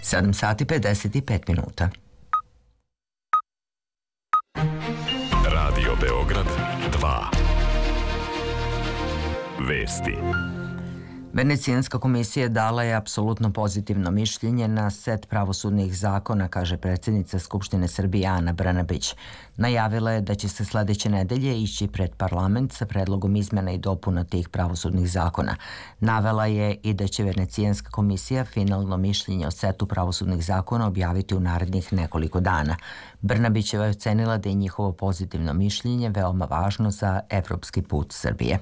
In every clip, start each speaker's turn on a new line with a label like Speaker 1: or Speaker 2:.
Speaker 1: 7 sati 55 minuta.
Speaker 2: Radio Beograd 2. Vesti.
Speaker 1: Venecijanska komisija dala je apsolutno pozitivno mišljenje na set pravosudnih zakona, kaže predsjednica Skupštine Srbije Ana Brnabić. Najavila je da će se sledeće nedelje ići pred parlament sa predlogom izmjena i dopuna tih pravosudnih zakona. Navela je i da će Venecijanska komisija finalno mišljenje o setu pravosudnih zakona objaviti u narednih nekoliko dana. Brnabićeva je ocenila da je njihovo pozitivno mišljenje veoma važno za evropski put Srbije.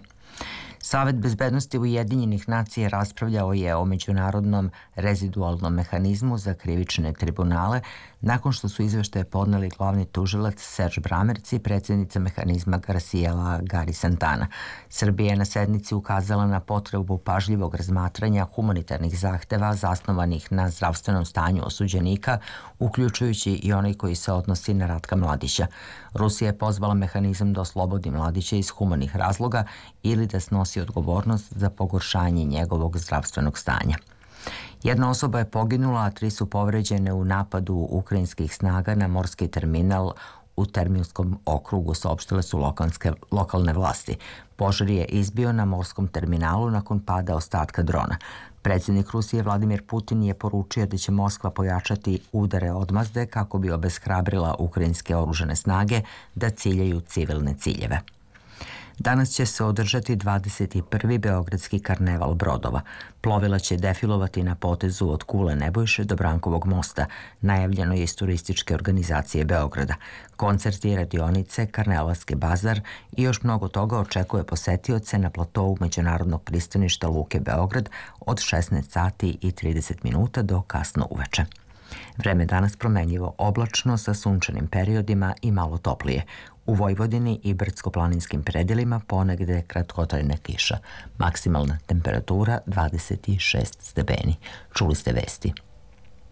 Speaker 1: Savet bezbednosti Ujedinjenih nacija raspravljao je o međunarodnom rezidualnom mehanizmu za krivične tribunale nakon što su izveštaje podneli glavni tužilac Serge Bramerc i predsjednica mehanizma Graciela Gari Santana. Srbija je na sednici ukazala na potrebu pažljivog razmatranja humanitarnih zahteva zasnovanih na zdravstvenom stanju osuđenika, uključujući i onaj koji se odnosi na Ratka Mladića. Rusija je pozvala mehanizam da oslobodi Mladića iz humanih razloga ili da snosi odgovornost za pogoršanje njegovog zdravstvenog stanja. Jedna osoba je poginula, a 3 su povređene u napadu ukrajinskih snaga na morski terminal u Terminskom okrugu, saopštile su lokalne vlasti. Požar je izbio na morskom terminalu nakon pada ostatka drona. Predsjednik Rusije Vladimir Putin je poručio da će Moskva pojačati udare odmazde kako bi obeshrabrila ukrajinske oružane snage da ciljaju civilne ciljeve. Danas će se održati 21. Beogradski karneval brodova. Plovila će defilovati na potezu od Kule Nebojše do Brankovog mosta, najavljeno je iz turističke organizacije Beograda. Koncerti, radionice, karnevalski bazar i još mnogo toga očekuje posetioce na platovu međunarodnog pristaništa Luke Beograd od 16 sati i 30 minuta do kasno uveče. Vreme danas promenljivo oblačno sa sunčanim periodima i malo toplije. U Vojvodini i brdsko-planinskim predelima ponegde kratkotrajna kiša. Maksimalna temperatura 26 stepeni. Čuli ste vesti.